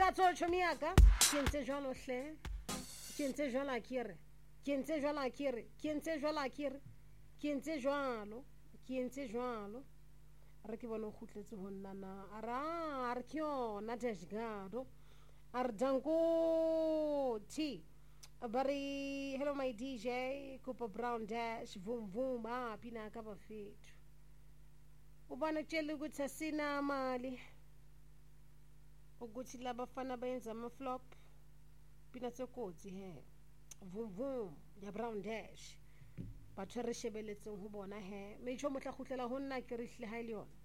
Malatso chomiaka ke ntse jwalo hle ke ntse jwala kere ke ntse jwala kere ke ntse jwala kere ke ntse jwalo ke ntse jwalo re ke bona o khutletse ho nna na ara re ke yona dashgado ar danko t bari hello my DJ Cooper Brown Dash vum vum pina ka bafethu ubana tshela ukuthi asina mali ukuthi labafana bayenza ama flop pina tsekotsi he vum vum ya Brown Dash batho re shebeletseng ho bona he me tsho motla khutlela ho nna ke re hle ha ile yona